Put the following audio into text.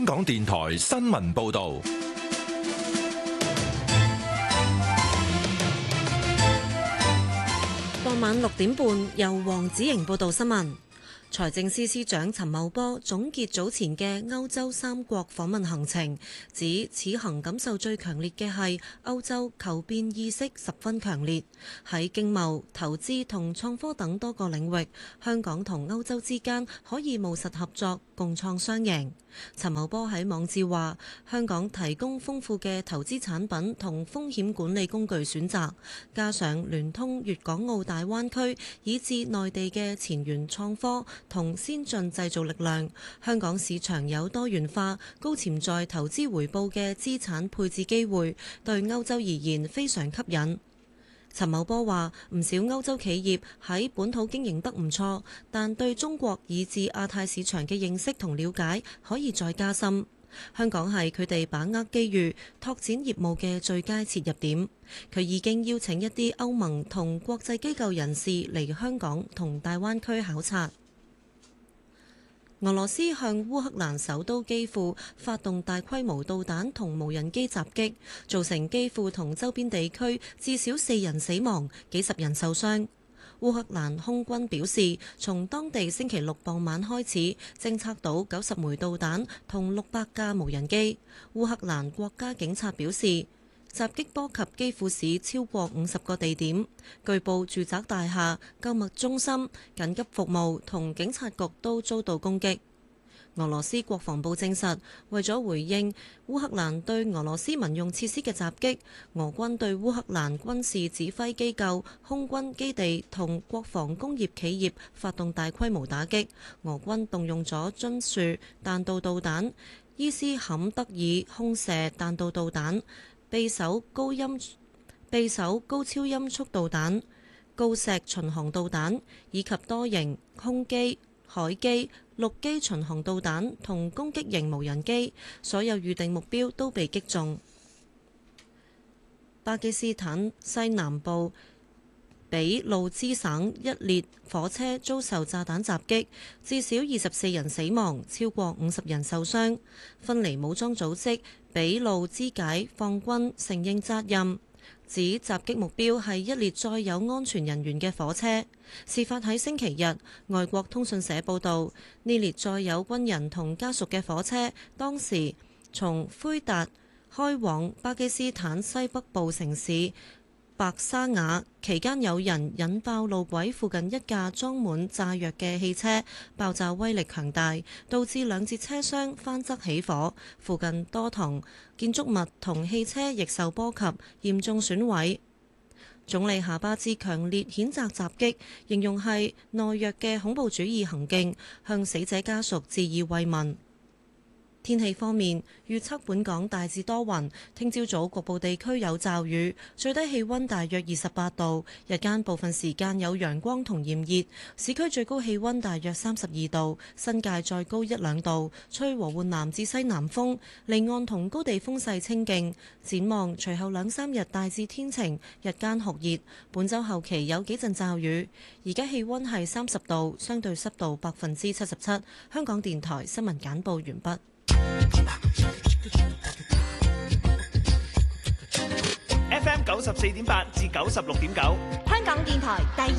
港電台新聞報道。 傍晚6點半，由黃子瑩報道新聞。財政司司長陳茂波總結早前嘅歐洲3國訪問行程，指此行感受最強烈嘅係歐洲求變意識十分強烈，喺經貿、投資同創科等多個領域，香港同歐洲之間可以務實合作，共創雙贏。陳茂波喺網誌話，香港提供豐富嘅投資產品同風險管理工具選擇，加上聯通粵港澳大灣區以至內地嘅前沿創科同先進製造力量，香港市場有多元化、高潛在投資回報嘅資產配置機會，對歐洲而言非常吸引。陳茂波話：唔少歐洲企業喺本土經營得唔錯，但對中國以至亞太市場嘅認識同了解可以再加深。香港係佢哋把握機遇、拓展業務嘅最佳切入點。佢已經邀請一啲歐盟同國際機構人士嚟香港同大灣區考察。俄羅斯向烏克蘭首都基輔發動大規模導彈同無人機襲擊，造成基輔同周邊地區至少4人死亡，幾十人受傷。烏克蘭空軍表示，從當地星期六傍晚開始，偵測到90枚導彈同600架無人機。烏克蘭國家警察表示，襲擊波及基輔市超過50個地點，據報住宅大廈、購物中心、緊急服務同警察局都遭到攻擊。俄羅斯國防部證實，為咗回應烏克蘭對俄羅斯民用設施嘅襲擊，俄軍對烏克蘭軍事指揮機構、空軍基地同國防工業企業發動大規模打擊。俄軍動用咗津樹彈道導彈、伊斯坎德爾空射彈道導彈、匕首高超音速導彈、鋯石巡航導彈以及多型空機、海機、陸基巡航導彈同攻擊型無人機，所有預定目標都被擊中。巴基斯坦西南部俾路支省一列火車遭受炸彈襲擊，至少24人死亡，超過50人受傷。分離武裝組織俾路支解放軍承認責任，指襲擊目標係一列載有安全人員嘅火車。事發喺星期日，外國通訊社報導，呢列載有軍人同家屬嘅火車當時從奎達開往巴基斯坦西北部城市白沙瓦，期間有人引爆路軌附近一架裝滿炸藥嘅汽車，爆炸威力強大，導致兩節車廂翻側起火，附近多幢建築物同汽車亦受波及，嚴重損毀。總理夏巴茲強烈譴責襲擊，形容係懦弱嘅恐怖主義行徑，向死者家屬致以慰問。天氣方面，預測本港大致多雲，聽朝早局部地區有驟雨，最低氣溫大約28度，日間部分時間有陽光同炎熱，市區最高氣溫大約32度，新界再高1-2度，吹和緩南至西南風，離岸同高地風勢清勁。展望隨後2-3日大致天晴，日間酷熱，本週後期有幾陣驟雨。而家氣溫係30度，相對濕度77%。香港電台新聞簡報完畢。 FM 94.8至96.9，香港電台第